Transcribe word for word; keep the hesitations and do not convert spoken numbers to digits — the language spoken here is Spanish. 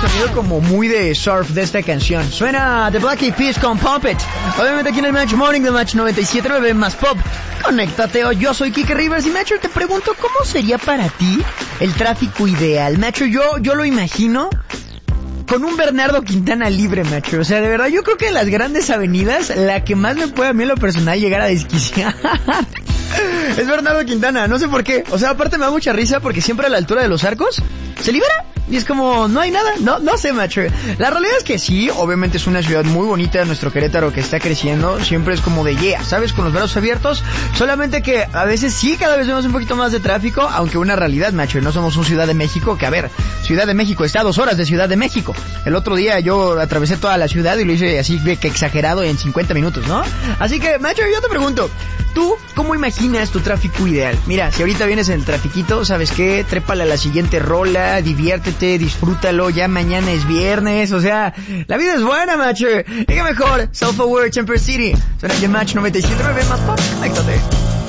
sonido como muy de surf de esta canción. Suena The Black Eyed Peas con Pump It. Obviamente aquí en el Match Morning de Match noventa y siete punto nueve más pop. Conéctate, yo soy Kike Rivers y Matcher, te pregunto, ¿cómo sería para ti el tráfico ideal? Matcher, yo, yo lo imagino con un Bernardo Quintana libre, Matcher. O sea, de verdad, yo creo que en las grandes avenidas, la que más me puede a mí en lo personal llegar a desquiciar es Bernardo Quintana, no sé por qué. O sea, aparte me da mucha risa porque siempre a la altura de los arcos se libera y es como, no hay nada, no, no sé, macho. La realidad es que sí, obviamente es una ciudad muy bonita, nuestro Querétaro que está creciendo, siempre es como de yeah, ¿sabes? Con los brazos abiertos, solamente que a veces sí, cada vez vemos un poquito más de tráfico, aunque una realidad, macho, no somos un Ciudad de México, que a ver, Ciudad de México está a dos horas de Ciudad de México. El otro día yo atravesé toda la ciudad y lo hice así que exagerado en cincuenta minutos, ¿no? Así que, macho, yo te pregunto, ¿tú cómo imaginas tu tráfico ideal? Mira, si ahorita vienes en el trafiquito, ¿sabes qué? Trépale a la siguiente rola, diviértete, disfrútalo, ya mañana es viernes, o sea, la vida es buena, macho. ¿Y qué mejor? Self-Aware, Chamber City. Suena de Match noventa y siete punto nueve más pop. Conéctate.